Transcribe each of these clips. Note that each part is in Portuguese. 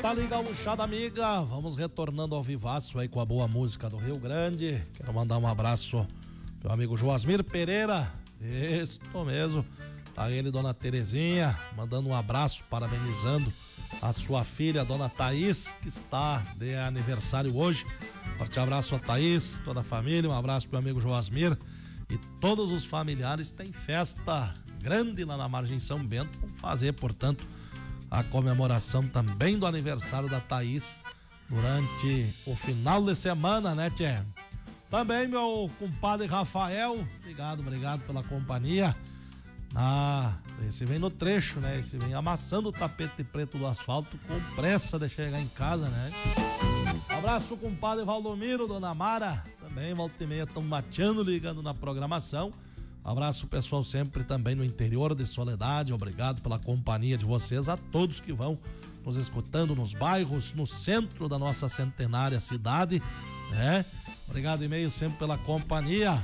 Tá ali, gauchada amiga, vamos retornando ao vivaço aí com a boa música do Rio Grande. Quero mandar um abraço pro meu amigo Joasmir Pereira, isso mesmo, tá ele, dona Terezinha, mandando um abraço, parabenizando a sua filha, dona Thaís, que está de aniversário hoje. Forte abraço a Thaís, toda a família, um abraço pro meu amigo Joasmir e todos os familiares. Tem festa grande lá na Margem São Bento, vamos fazer, portanto, a comemoração também do aniversário da Thaís durante o final de semana, né, tchê? Também meu compadre Rafael, obrigado pela companhia. Esse vem no trecho, né? Esse vem amassando o tapete preto do asfalto com pressa de chegar em casa, né? Abraço, compadre Valdomiro, dona Mara, também volta e meia estão mateando, ligando na programação. Abraço pessoal sempre também no interior de Soledade, obrigado pela companhia de vocês, a todos que vão nos escutando nos bairros, no centro da nossa centenária cidade, né? Obrigado e meio sempre pela companhia.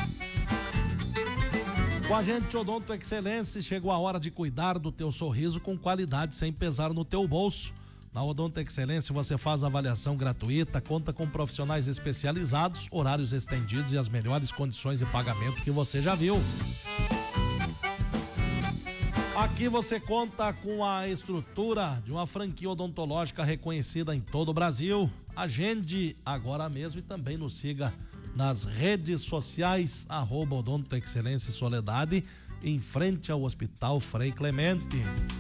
Com a gente, Odonto Excelência, chegou a hora de cuidar do teu sorriso com qualidade sem pesar no teu bolso. Na Odonto Excelência você faz avaliação gratuita, conta com profissionais especializados, horários estendidos e as melhores condições de pagamento que você já viu. Aqui você conta com a estrutura de uma franquia odontológica reconhecida em todo o Brasil. Agende agora mesmo e também nos siga nas redes sociais, @Odonto Excelência Soledade, em frente ao Hospital Frei Clemente.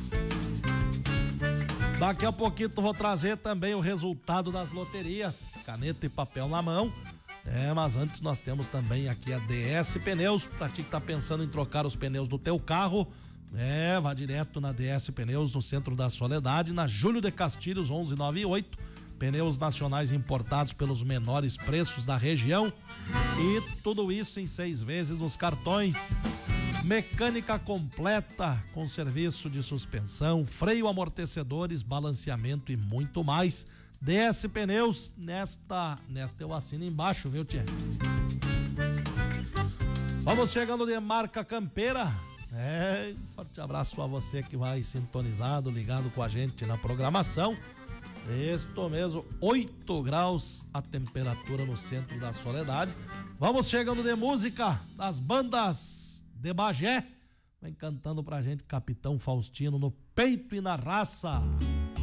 Daqui a pouquinho eu vou trazer também o resultado das loterias, caneta e papel na mão. Mas antes nós temos também aqui a DS Pneus, pra ti que tá pensando em trocar os pneus do teu carro. Vá direto na DS Pneus, no centro da Soledade, na Júlio de Castilhos 1198. Pneus nacionais importados pelos menores preços da região. E tudo isso em 6 vezes nos cartões. Mecânica completa com serviço de suspensão, freio, amortecedores, balanceamento e muito mais. DS Pneus, nesta eu assino embaixo, viu, tia? Vamos chegando de Marca Campeira. Forte abraço a você que vai sintonizado, ligado com a gente na programação. Isto mesmo, 8 graus a temperatura no centro da Soledade. Vamos chegando de música das bandas de Bagé. Vem cantando pra gente Capitão Faustino, no peito e na raça.